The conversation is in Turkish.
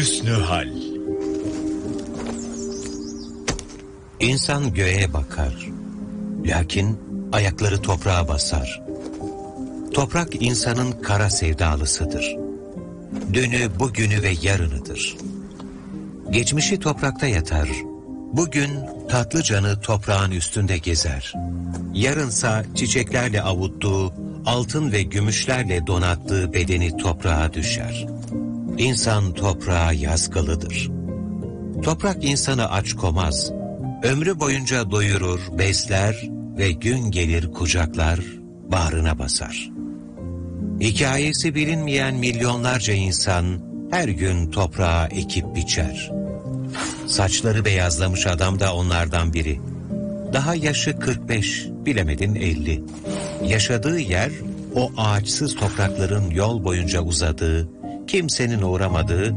Hüsnü hal. İnsan göğe bakar, lakin ayakları toprağa basar. Toprak insanın kara sevdalısıdır. Dünü, bugünü ve yarınıdır. Geçmişi toprakta yatar, bugün tatlı canı toprağın üstünde gezer. Yarınsa çiçeklerle avuttuğu, altın ve gümüşlerle donattığı bedeni toprağa düşer. İnsan toprağa yazgılıdır. Toprak insanı aç komaz, ömrü boyunca doyurur, besler ve gün gelir kucaklar, bağrına basar. Hikayesi bilinmeyen milyonlarca insan her gün toprağa ekip biçer. Saçları beyazlamış adam da onlardan biri. Daha yaşı 45, bilemedin 50. Yaşadığı yer o ağaçsız toprakların yol boyunca uzadığı, kimsenin uğramadığı